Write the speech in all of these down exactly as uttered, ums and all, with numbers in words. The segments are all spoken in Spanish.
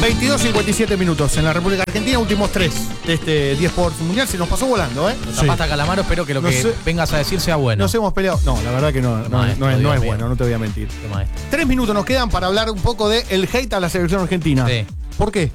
veintidós cincuenta y siete minutos en la República Argentina, últimos tres de este diez Sports Mundial. Se nos pasó volando, ¿eh? Sí. Pasta Calamaro, espero que lo no que sé, vengas a decir sea bueno. Nos hemos peleado. No, la verdad que no, no, maestro, no es, no es mío. bueno, no te voy a mentir. Tres minutos nos quedan para hablar un poco de el hate a la selección argentina. Sí. ¿Por qué?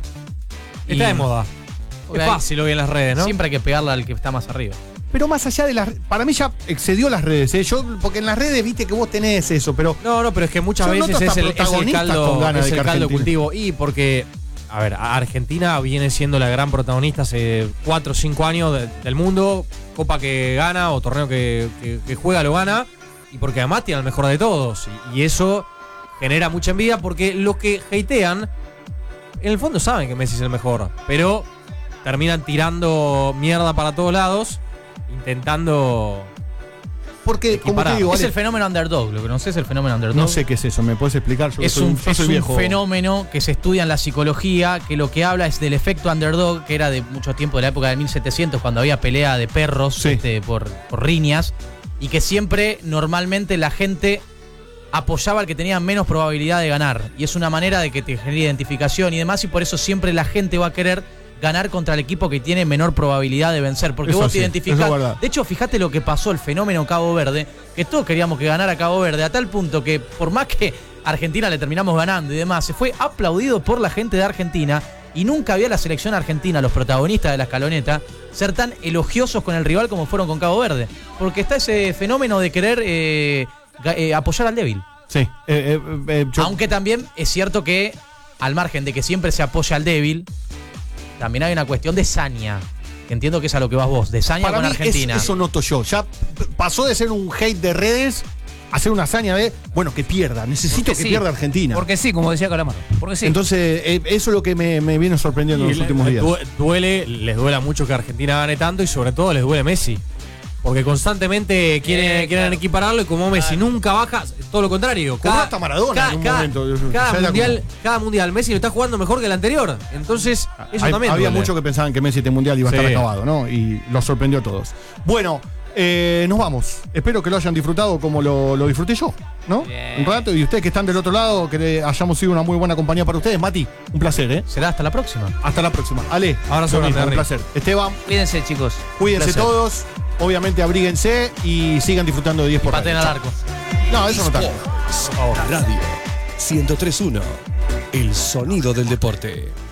Y está de moda. Es fácil hoy en las redes, ¿no? Siempre hay que pegarle al que está más arriba. Pero más allá de las... Para mí ya excedió las redes, ¿eh? Yo, porque en las redes viste que vos tenés eso, pero... No, no, pero es que muchas Yo veces es el, es el caldo, es el caldo cultivo. Y porque, a ver, Argentina viene siendo la gran protagonista hace cuatro o cinco años de, del mundo. Copa que gana o torneo que, que, que juega lo gana. Y porque además tiene al mejor de todos. Y, y eso genera mucha envidia porque los que hatean, en el fondo saben que Messi es el mejor. Pero terminan tirando mierda para todos lados, intentando... Porque, como te digo, es Ale, el fenómeno underdog. Lo que no sé es el fenómeno underdog. no sé qué es eso, ¿me puedes explicar? Yo es soy, un, yo es soy un viejo. fenómeno que se estudia en la psicología, que lo que habla es del efecto underdog, que era de mucho tiempo, de la época de mil setecientos, cuando había pelea de perros, Sí. este, por, por riñas, y que siempre, normalmente, la gente apoyaba al que tenía menos probabilidad de ganar. Y es una manera de que te genere identificación y demás, y por eso siempre la gente va a querer ganar contra el equipo que tiene menor probabilidad de vencer, porque Eso vos sí, te eso identificás. es verdad. De hecho, fíjate lo que pasó, el fenómeno Cabo Verde, que todos queríamos que ganara Cabo Verde, a tal punto que por más que Argentina le terminamos ganando y demás, se fue aplaudido por la gente de Argentina, y nunca había la selección argentina, los protagonistas de la escaloneta, ser tan elogiosos con el rival como fueron con Cabo Verde, porque está ese fenómeno de querer eh, eh, apoyar al débil. Sí. Eh, eh, eh, yo- Aunque también es cierto que, al margen de que siempre se apoya al débil, también hay una cuestión de saña, que entiendo que es a lo que vas vos, de saña para con mí Argentina. es- eso noto yo. Ya p- pasó de ser un hate de redes a ser una hazaña de, bueno, que pierda. Necesito Porque que sí. pierda Argentina. Porque sí, como decía Calamaro. Porque sí. Entonces, eh, eso es lo que me, me viene sorprendiendo en los Y últimos le- días. du- Duele, les duela mucho que Argentina gane tanto y sobre todo les duele Messi. Porque constantemente quieren, Eh, quieren claro. equipararlo y como Messi nunca baja, todo lo contrario. Como hasta Maradona en un momento. Cada Ya era mundial, como- cada mundial Messi lo está jugando mejor que el anterior. Entonces, eso Hay- también había duele. muchos que pensaban que Messi este mundial iba a estar Sí. acabado, ¿no? Y los sorprendió a todos. Bueno, eh, nos vamos. Espero que lo hayan disfrutado como lo, lo disfruté yo, ¿no? Bien. Un rato. Y ustedes que están del otro lado, que le hayamos sido una muy buena compañía para ustedes. Mati, un placer, ¿eh? Será hasta la próxima. Hasta la próxima. Ale, Abrazo lo grande, mismo, un Henry. placer. Esteban, Cuídense, chicos. cuídense placer. todos. Obviamente abríguense y sigan disfrutando de diez por Paten al Radio. arco. No, eso no tanto. Radio ciento tres punto uno. El sonido del deporte.